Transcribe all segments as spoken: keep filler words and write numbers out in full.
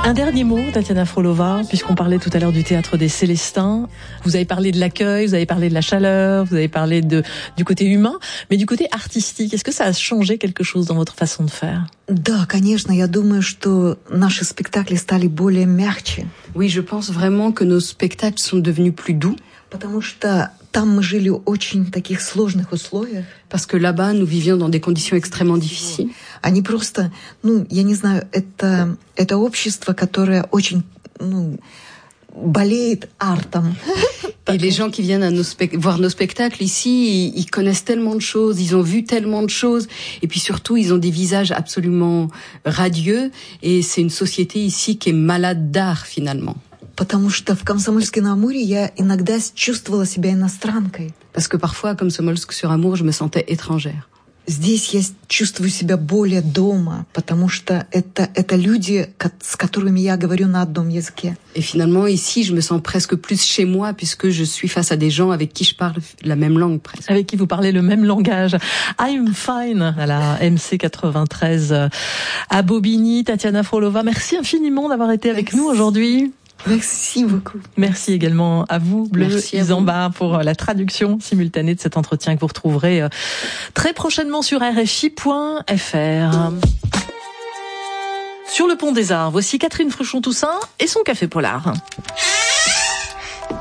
Un dernier mot, Tatiana Frolova, puisqu'on parlait tout à l'heure du théâtre des Célestins. Vous avez parlé de l'accueil, vous avez parlé de la chaleur, vous avez parlé de, du côté humain, mais du côté artistique, est-ce que ça a changé quelque chose dans votre façon de faire? Да, конечно, я думаю, что наши спектакли стали более мягче. Oui, je pense vraiment que nos spectacles sont devenus plus doux. Потому что там мы жили в очень таких сложных условиях. Parce que là-bas, nous vivions dans des conditions extrêmement difficiles. Они просто, ну, я не знаю, это, это общество, которое очень, ну, болеет артом. Et les gens qui viennent à nos spect- voir nos spectacles ici, ils, ils connaissent tellement de choses, ils ont vu tellement de choses, et puis surtout, ils ont des visages absolument radieux, et c'est une société ici qui est malade d'art, finalement. Потому что в Комсомольске-на-Амуре я иногда чувствовала себя иностранкой. Parce que parfois, à Комсомольск-sur-Амур, je me sentais étrangère. Здесь я чувствую себя более дома, потому что это, это люди, с которыми я говорю на одном языке. Et finalement, ici, je me sens presque plus chez moi, puisque je suis face à des gens avec qui je parle la même langue, presque. Avec qui vous parlez le même langage. I'm fine, à la M C quatre-vingt-treize à Bobigny. Tatiana Frolova, merci infiniment d'avoir été avec Merci. nous aujourd'hui. Merci beaucoup. Merci également à vous, Bleu Merci à Isambard, pour la traduction simultanée de cet entretien que vous retrouverez très prochainement sur R F I point F R. Sur le pont des Arts, voici Catherine Fruchon-Toussaint et son café polar.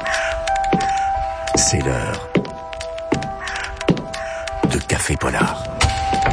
C'est l'heure de Café Polar.